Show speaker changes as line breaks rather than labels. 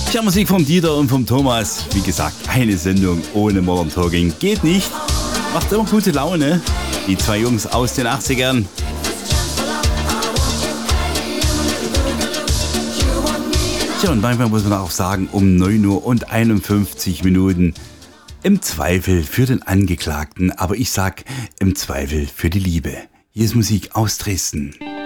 Tja, Musik vom Dieter und vom Thomas. Wie gesagt, eine Sendung ohne Modern Talking geht nicht. Macht immer gute Laune. Die zwei Jungs aus den 80ern. Tja, und manchmal muss man auch sagen, um 9 Uhr und 51 Minuten im Zweifel für den Angeklagten, aber ich sag im Zweifel für die Liebe. Hier ist Musik aus Dresden.